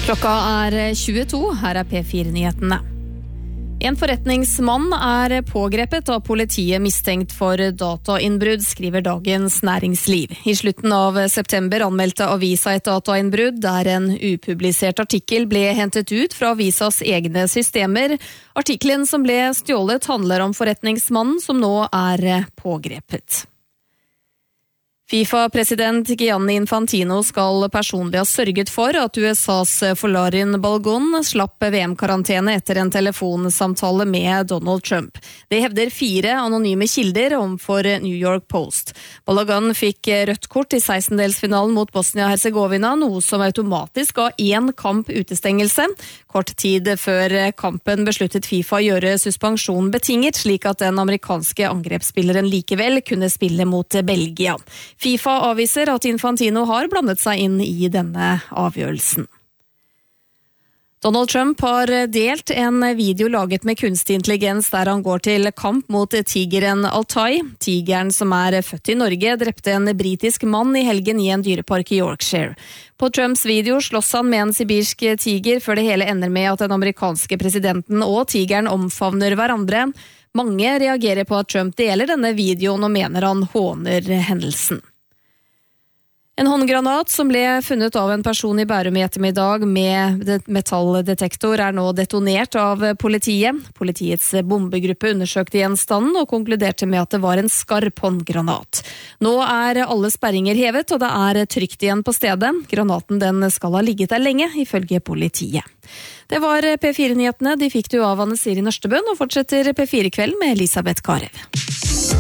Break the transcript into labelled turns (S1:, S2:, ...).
S1: Klokka er 22, her er P4-nyhetene. En forretningsmann er pågrepet av politiet mistenkt for datainnbrudd, skriver Dagens Næringsliv. I slutten av september anmeldte avisa et datainnbrudd der en upublisert artikkel ble hentet ut fra avisas egne systemer. Artikkelen som ble stjålet handler om forretningsmannen som nå er pågrepet. FIFA-president Gianni Infantino skal personlig ha sørget for at USAs Folarin Balogun slapp VM-karantene etter en telefonsamtale med Donald Trump. Det hevder 4 anonyme kilder overfor New York Post. Balogun fikk rødt kort i 16-delsfinalen mot Bosnia-Herzegovina, noe som automatisk ga 1 kamp utestengelse. Kort tid før kampen besluttet FIFA å gjøre suspensjon betinget, slik at den amerikanske angrepsspilleren likevel kunne spille mot Belgia. FIFA avviser at Infantino har blandet seg inn i denne avgjørelsen. Donald Trump har delt en video laget med kunstig intelligens der han går til kamp mot tigeren Altai. Tigeren som er født i Norge drepte en britisk mann i helgen i en dyrepark i Yorkshire. På Trumps video slåss han med en sibirsk tiger før det hele ender med at den amerikanske presidenten og tigeren omfavner hverandre. Mange reagerer på at Trump deler denne videoen og mener han håner hendelsen. En håndgranat som ble funnet av en person i Bærum i ettermiddag med metalldetektor er nå detonert av politiet. Politiets bombegruppe undersøkte gjenstanden og konkluderte med at det var en skarp håndgranat. Nå er alle sperringer hevet, og det er trygt igjen på stedet. Granaten den skal ha ligget der lenge, ifølge politiet. Det var P4-nyhetene. De fikk du av Anne Siri Nørstebøen, og fortsetter P4-kveld med Elisabeth Karev.